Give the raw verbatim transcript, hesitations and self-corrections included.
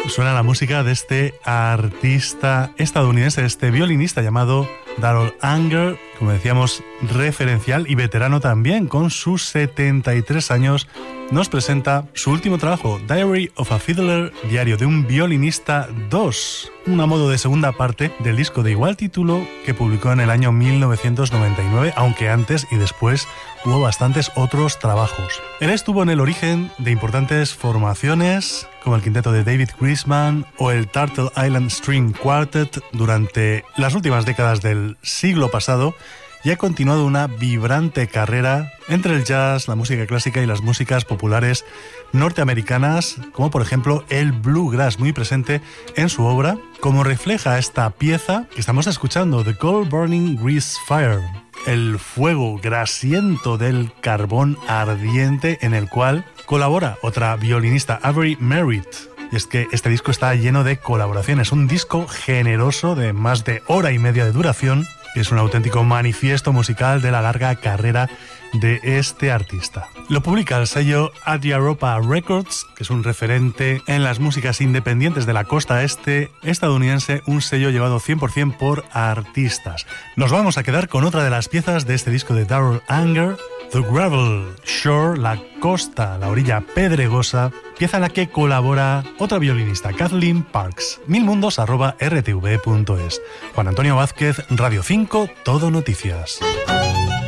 Suena la música de este artista estadounidense, de este violinista llamado Darrell Anger, como decíamos, referencial y veterano también, con sus setenta y tres años. Nos presenta su último trabajo, Diary of a Fiddler, Diario de un violinista dos, un modo de segunda parte del disco de igual título que publicó en el año mil novecientos noventa y nueve, aunque antes y después hubo bastantes otros trabajos. Él estuvo en el origen de importantes formaciones como el quinteto de David Grisman o el Turtle Island String Quartet durante las últimas décadas del siglo pasado, y ha continuado una vibrante carrera entre el jazz, la música clásica y las músicas populares norteamericanas, como por ejemplo el bluegrass, muy presente en su obra, como refleja esta pieza que estamos escuchando, The Coal Burning Grease Fire, el fuego grasiento del carbón ardiente, en el cual colabora otra violinista, Avery Merritt. Y es que este disco está lleno de colaboraciones, un disco generoso de más de hora y media de duración, que es un auténtico manifiesto musical de la larga carrera de este artista. Lo publica el sello Adiaropa Records, que es un referente en las músicas independientes de la costa este estadounidense, un sello llevado cien por ciento por artistas. Nos vamos a quedar con otra de las piezas de este disco de Darrell Anger, The Gravel Shore, la costa, la orilla pedregosa, pieza en la que colabora otra violinista, Kathleen Parks. milmundos arroba r t v punto es. Juan Antonio Vázquez, Radio cinco, Todo Noticias.